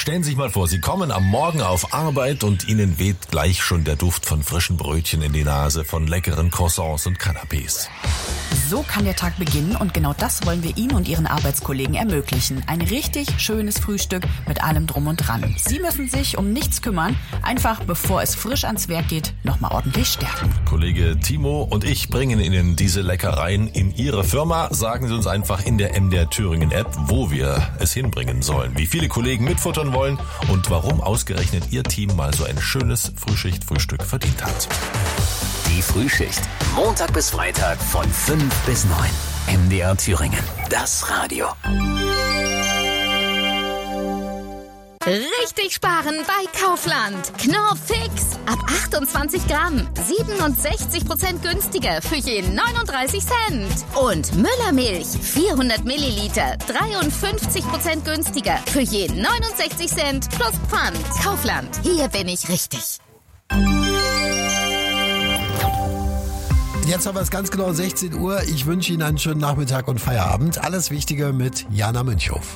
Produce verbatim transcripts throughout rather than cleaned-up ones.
Stellen Sie sich mal vor, Sie kommen am Morgen auf Arbeit und Ihnen weht gleich schon der Duft von frischen Brötchen in die Nase, von leckeren Croissants und Canapés. So kann der Tag beginnen und genau das wollen wir Ihnen und Ihren Arbeitskollegen ermöglichen. Ein richtig schönes Frühstück mit allem Drum und Dran. Sie müssen sich um nichts kümmern, einfach bevor es frisch ans Werk geht, nochmal ordentlich stärken. Kollege Timo und ich bringen Ihnen diese Leckereien in Ihre Firma. Sagen Sie uns einfach in der M D R Thüringen App, wo wir es hinbringen sollen, wie viele Kollegen mitfuttern wollen und warum ausgerechnet Ihr Team mal so ein schönes Frühschicht-Frühstück verdient hat. Die Frühschicht. Montag bis Freitag von fünf bis neun. M D R Thüringen. Das Radio. Richtig sparen bei Kaufland. Knorr Fix. Ab achtundzwanzig Gramm. siebenundsechzig Prozent günstiger für je neununddreißig Cent. Und Müllermilch. vierhundert Milliliter. dreiundfünfzig Prozent günstiger für je neunundsechzig Cent plus Pfand. Kaufland. Hier bin ich richtig. Jetzt haben wir es ganz genau sechzehn Uhr. Ich wünsche Ihnen einen schönen Nachmittag und Feierabend. Alles Wichtige mit Jana Münchhoff.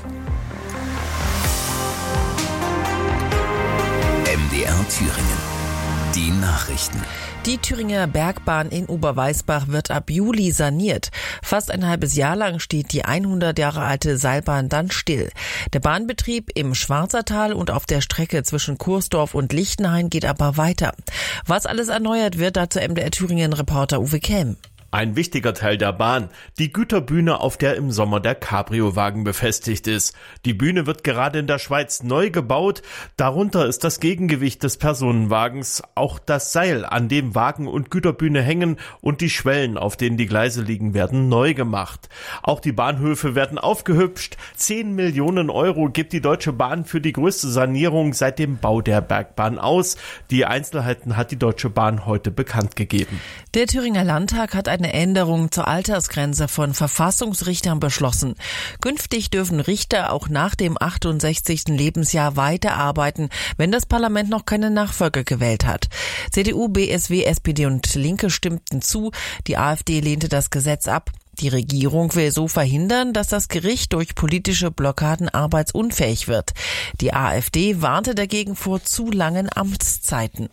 M D R Thüringen. Die Nachrichten. Die Thüringer Bergbahn in Oberweisbach wird ab Juli saniert. Fast ein halbes Jahr lang steht die hundert Jahre alte Seilbahn dann still. Der Bahnbetrieb im Schwarzertal und auf der Strecke zwischen Kursdorf und Lichtenhain geht aber weiter. Was alles erneuert wird, dazu M D R Thüringen-Reporter Uwe Kelm. Ein wichtiger Teil der Bahn, die Güterbühne, auf der im Sommer der Cabrio-Wagen befestigt ist. Die Bühne wird gerade in der Schweiz neu gebaut. Darunter ist das Gegengewicht des Personenwagens, auch das Seil, an dem Wagen und Güterbühne hängen, und die Schwellen, auf denen die Gleise liegen, werden neu gemacht. Auch die Bahnhöfe werden aufgehübscht. Zehn Millionen Euro gibt die Deutsche Bahn für die größte Sanierung seit dem Bau der Bergbahn aus. Die Einzelheiten hat die Deutsche Bahn heute bekannt gegeben. Der Thüringer Landtag hat eine Änderung zur Altersgrenze von Verfassungsrichtern beschlossen. Künftig dürfen Richter auch nach dem achtundsechzigsten Lebensjahr weiterarbeiten, wenn das Parlament noch keine Nachfolger gewählt hat. C D U, B S W, S P D und Linke stimmten zu. Die AfD lehnte das Gesetz ab. Die Regierung will so verhindern, dass das Gericht durch politische Blockaden arbeitsunfähig wird. Die AfD warnte dagegen vor zu langen Amtszeiten.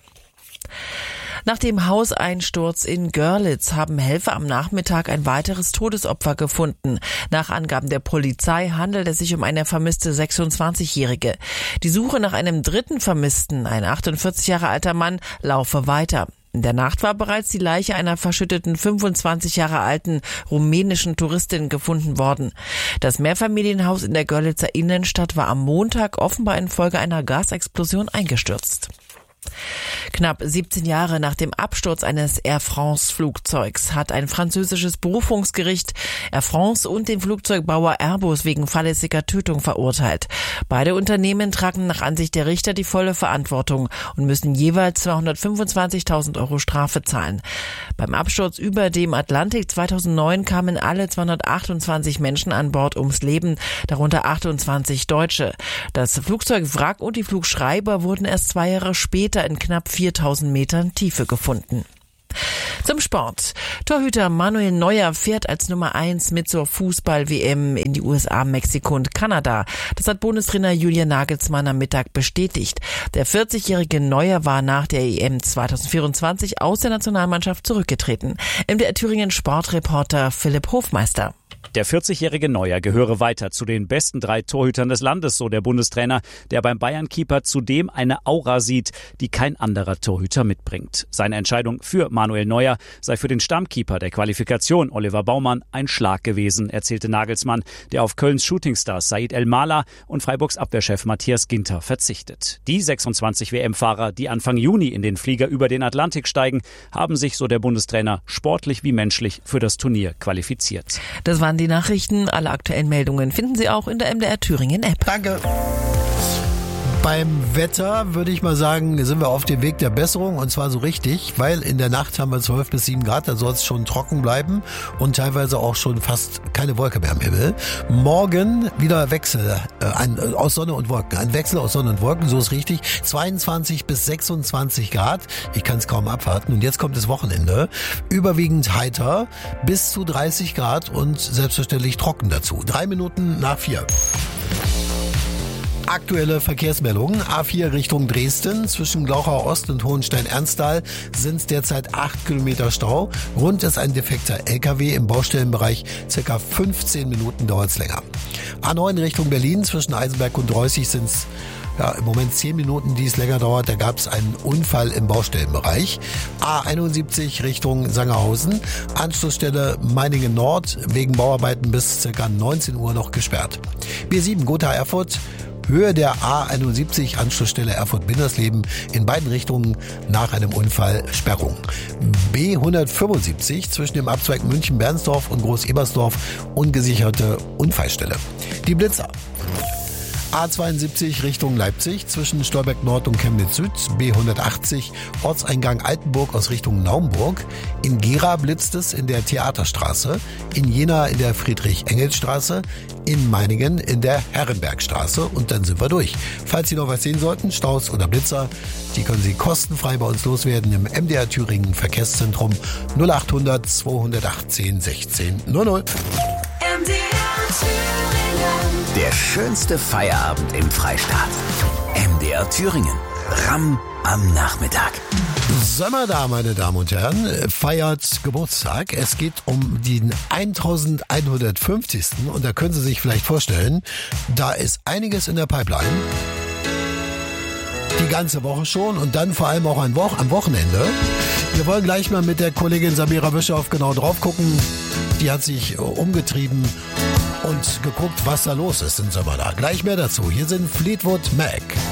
Nach dem Hauseinsturz in Görlitz haben Helfer am Nachmittag ein weiteres Todesopfer gefunden. Nach Angaben der Polizei handelt es sich um eine vermisste sechsundzwanzigjährige. Die Suche nach einem dritten Vermissten, ein achtundvierzig Jahre alter Mann, laufe weiter. In der Nacht war bereits die Leiche einer verschütteten fünfundzwanzig Jahre alten rumänischen Touristin gefunden worden. Das Mehrfamilienhaus in der Görlitzer Innenstadt war am Montag offenbar infolge einer Gasexplosion eingestürzt. Knapp siebzehn Jahre nach dem Absturz eines Air France-Flugzeugs hat ein französisches Berufungsgericht Air France und den Flugzeugbauer Airbus wegen fahrlässiger Tötung verurteilt. Beide Unternehmen tragen nach Ansicht der Richter die volle Verantwortung und müssen jeweils zweihundertfünfundzwanzigtausend Euro Strafe zahlen. Beim Absturz über dem Atlantik zweitausendneun kamen alle zweihundertachtundzwanzig Menschen an Bord ums Leben, darunter achtundzwanzig Deutsche. Das Flugzeugwrack und die Flugschreiber wurden erst zwei Jahre später in knapp viertausend Metern Tiefe gefunden. Zum Sport. Torhüter Manuel Neuer fährt als Nummer eins mit zur Fußball-W M in die U S A, Mexiko und Kanada. Das hat Bundestrainer Julian Nagelsmann am Mittag bestätigt. Der vierzigjährige Neuer war nach der E M zweitausendvierundzwanzig aus der Nationalmannschaft zurückgetreten. M D R Thüringen Sportreporter Philipp Hofmeister. Der vierzigjährige Neuer gehöre weiter zu den besten drei Torhütern des Landes, so der Bundestrainer, der beim Bayern-Keeper zudem eine Aura sieht, die kein anderer Torhüter mitbringt. Seine Entscheidung für Manuel Neuer sei für den Stammkeeper der Qualifikation, Oliver Baumann, ein Schlag gewesen, erzählte Nagelsmann, der auf Kölns Shootingstar Said El-Mala und Freiburgs Abwehrchef Matthias Ginter verzichtet. Die sechsundzwanzig W M-Fahrer, die Anfang Juni in den Flieger über den Atlantik steigen, haben sich, so der Bundestrainer, sportlich wie menschlich für das Turnier qualifiziert. Das waren die Nachrichten. Alle aktuellen Meldungen finden Sie auch in der M D R Thüringen App. Danke. Beim Wetter würde ich mal sagen, sind wir auf dem Weg der Besserung, und zwar so richtig, weil in der Nacht haben wir zwölf bis sieben Grad, da soll es schon trocken bleiben und teilweise auch schon fast keine Wolke mehr am Himmel. Morgen wieder Wechsel äh, ein, aus Sonne und Wolken, ein Wechsel aus Sonne und Wolken, so ist richtig, zweiundzwanzig bis sechsundzwanzig Grad, ich kann es kaum abwarten. Und jetzt kommt das Wochenende, überwiegend heiter, bis zu dreißig Grad und selbstverständlich trocken dazu. Drei Minuten nach vier. Aktuelle Verkehrsmeldungen. A vier Richtung Dresden. Zwischen Glauchau Ost und Hohenstein-Ernsthal sind es derzeit acht Kilometer Stau. Rund ist ein defekter L K W im Baustellenbereich. Circa fünfzehn Minuten dauert es länger. A neun Richtung Berlin. Zwischen Eisenberg und Reußig sind es ja, im Moment zehn Minuten, die es länger dauert. Da gab es einen Unfall im Baustellenbereich. A einundsiebzig Richtung Sangerhausen. Anschlussstelle Meiningen Nord. Wegen Bauarbeiten bis ca. neunzehn Uhr noch gesperrt. B sieben Gotha Erfurt. Höhe der A einundsiebzig, Anschlussstelle Erfurt-Bindersleben, in beiden Richtungen nach einem Unfall Sperrung. B hundertfünfundsiebzig zwischen dem Abzweig München-Bernsdorf und Groß-Ebersdorf, ungesicherte Unfallstelle. Die Blitzer. A zweiundsiebzig Richtung Leipzig zwischen Stolberg Nord und Chemnitz Süd, B hundertachtzig Ortseingang Altenburg aus Richtung Naumburg. In Gera blitzt es in der Theaterstraße, in Jena in der Friedrich-Engels-Straße, in Meiningen in der Herrenbergstraße und dann sind wir durch. Falls Sie noch was sehen sollten, Staus oder Blitzer, die können Sie kostenfrei bei uns loswerden im M D R Thüringen Verkehrszentrum null achthundert zweihundertachtzehn sechzehn null null. M D R Thüringen. Der schönste Feierabend im Freistaat. M D R Thüringen. Ramm am Nachmittag. Sommerda, meine Damen und Herren, feiert Geburtstag. Es geht um den elfhundertfünfzigsten und da können Sie sich vielleicht vorstellen, da ist einiges in der Pipeline. Die ganze Woche schon und dann vor allem auch am Wochenende. Wir wollen gleich mal mit der Kollegin Samira Bischof genau drauf gucken. Die hat sich umgetrieben und geguckt, was da los ist in Sommerda. Gleich mehr dazu. Hier sind Fleetwood Mac.